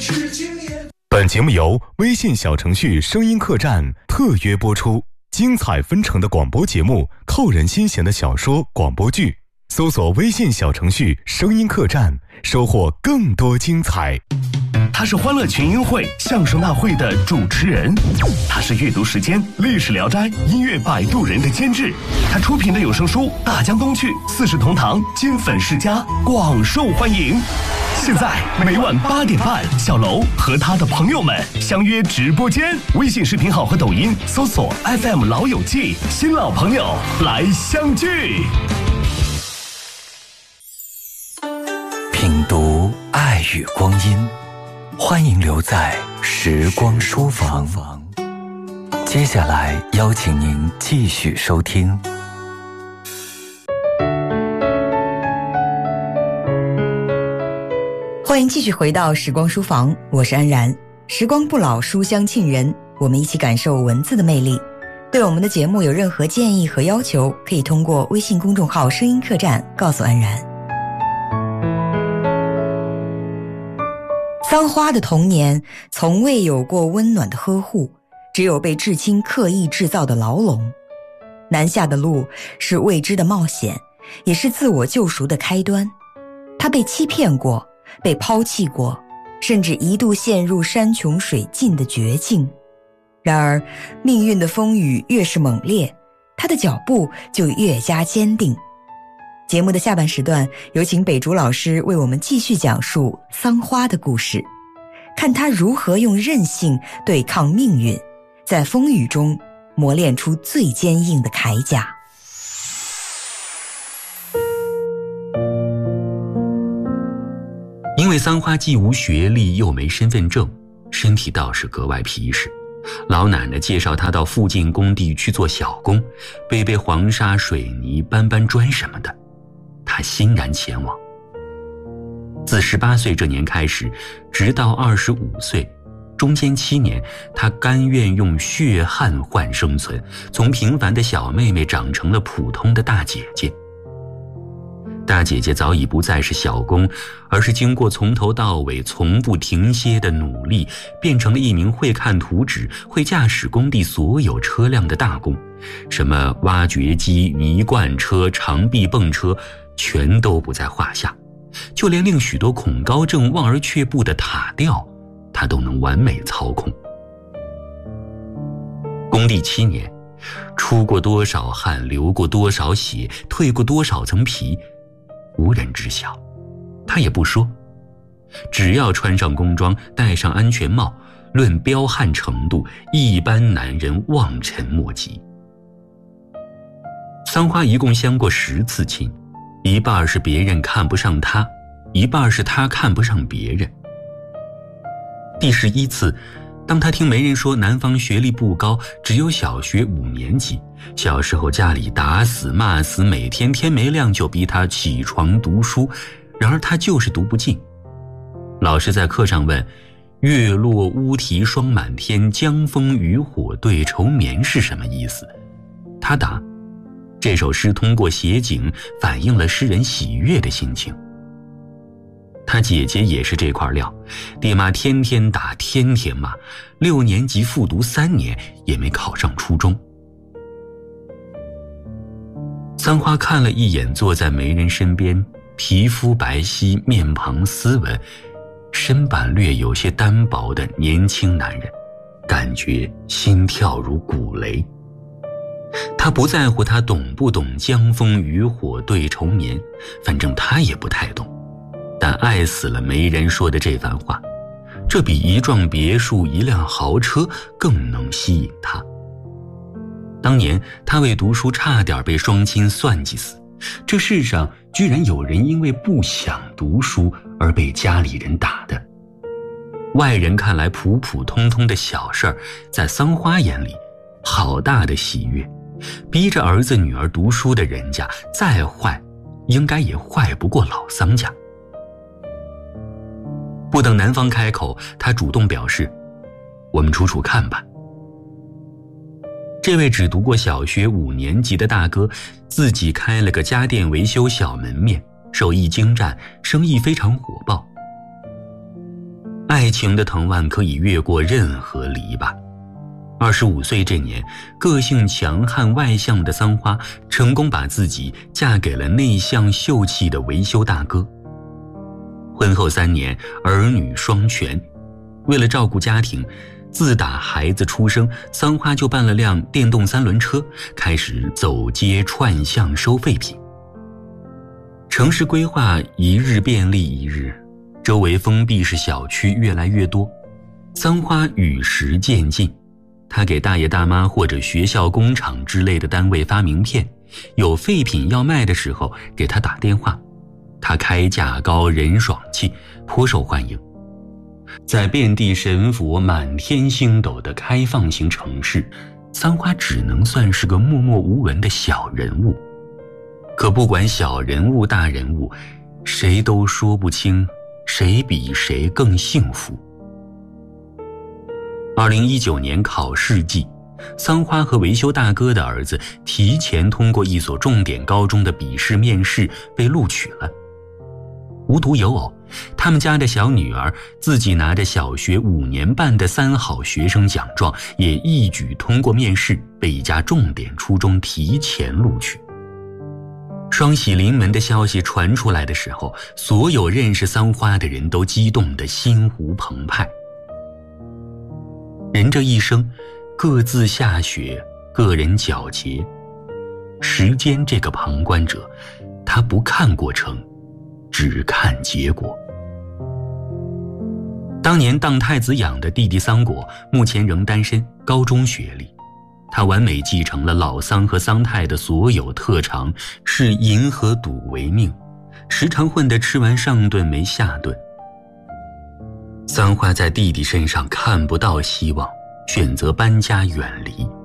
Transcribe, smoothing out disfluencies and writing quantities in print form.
本节目由微信小程序声音客栈特约播出，精彩纷呈的广播节目，扣人心弦的小说广播剧，搜索微信小程序声音客栈，收获更多精彩。 他是欢乐群英会相声大会的主持人，他是阅读时间历史聊斋音乐摆渡人的监制，他出品的有声书《大江东去》四世同堂金粉世家广受欢迎。现在每晚8点半，小楼和他的朋友们相约直播间，微信视频号和抖音搜索 FM 老友记，新老朋友来相聚。 品读爱与光阴，欢迎留在时光书房。接下来邀请您继续收听。 欢迎继续回到时光书房，我是安然。时光不老，书香沁人，我们一起感受文字的魅力。对我们的节目有任何建议和要求，可以通过微信公众号声音客栈告诉安然。桑花的童年从未有过温暖的呵护，只有被至亲刻意制造的牢笼。南下的路是未知的冒险，也是自我救赎的开端。他被欺骗过，被抛弃过，甚至一度陷入山穷水尽的绝境。然而命运的风雨越是猛烈，他的脚步就越加坚定。节目的下半时段，有请北竹老师为我们继续讲述桑花的故事，看他如何用韧性对抗命运，在风雨中磨练出最坚硬的铠甲。 因为桑花既无学历又没身份证，身体倒是格外皮实。老奶奶介绍她到附近工地去做小工，背背黄沙、水泥、搬搬砖什么的，她欣然前往。自18岁这年开始，直到25岁，中间7年，她甘愿用血汗换生存，从平凡的小妹妹长成了普通的大姐姐。大姐姐早已不再是小工，而是经过从头到尾从不停歇的努力，变成了一名会看图纸、会驾驶工地所有车辆的大工，什么挖掘机、泥罐车、长臂泵车，全都不在话下。就连令许多恐高症望而却步的塔吊，她都能完美操控。工地7年，出过多少汗，流过多少血，蜕过多少层皮，无人知晓，他也不说。只要穿上工装，戴上安全帽，论彪悍程度，一般男人望尘莫及。桑花一共相过10次亲，一半是别人看不上他，一半是他看不上别人。第11次，当他听媒人说男方学历不高，只有小学5年级，小时候家里打死骂死，每天天没亮就逼他起床读书，然而他就是读不进。老师在课上问，月落乌啼霜满天，江枫渔火对愁眠是什么意思？他答，这首诗通过写景反映了诗人喜悦的心情。他姐姐也是这块料，爹妈天天打天天骂，6年级复读3年也没考上初中。桑花看了一眼坐在媒人身边，皮肤白皙、面庞斯文、身板略有些单薄的年轻男人，感觉心跳如鼓雷。他不在乎他懂不懂江枫渔火对愁眠，反正他也不太懂，但爱死了媒人说的这番话，这比一幢别墅、一辆豪车更能吸引他。当年他为读书差点被双亲算计死，这世上居然有人因为不想读书而被家里人打的。外人看来普普通通的小事儿，在桑花眼里好大的喜悦。逼着儿子女儿读书的人家，再坏应该也坏不过老桑家。不等男方开口，他主动表示，我们处处看吧。这位只读过小学5年级的大哥，自己开了个家电维修小门面，手艺精湛，生意非常火爆。 爱情的藤蔓可以越过任何篱笆。25岁这年，个性强悍外向的桑花成功把自己嫁给了内向秀气的维修大哥。婚后3年，儿女双全。为了照顾家庭，自打孩子出生，桑花就办了辆电动3轮车，开始走街串巷收废品。城市规划一日便利一日，周围封闭式小区越来越多，桑花与时渐进。他给大爷大妈或者学校工厂之类的单位发名片，有废品要卖的时候给他打电话，他开价高人爽气，颇受欢迎。在遍地神佛满天星斗的开放型城市，桑花只能算是个默默无闻的小人物。可不管小人物大人物，谁都说不清谁比谁更幸福。2019年考试季，桑花和维修大哥的儿子提前通过一所重点高中的笔试面试被录取了。无独有偶，他们家的小女儿自己拿着小学5年半的3好学生奖状，也一举通过面试，被一家重点初中提前录取。双喜临门的消息传出来的时候，所有认识桑花的人都激动得心湖澎湃。人这一生，各自下雪，个人皎洁。时间这个旁观者，他不看过程，只看结果。当年当太子养的弟弟桑果，目前仍单身，高中学历。他完美继承了老桑和桑太的所有特长，视赢和赌为命，时常混得吃完上顿没下顿。桑花在弟弟身上看不到希望，选择搬家远离。